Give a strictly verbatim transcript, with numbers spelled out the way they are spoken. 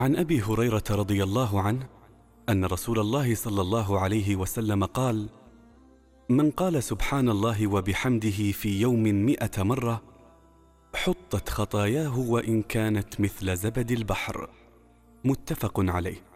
عن أبي هريرة رضي الله عنه أن رسول الله صلى الله عليه وسلم قال: من قال سبحان الله وبحمده في يوم مئة مرة حطت خطاياه وإن كانت مثل زبد البحر. متفق عليه.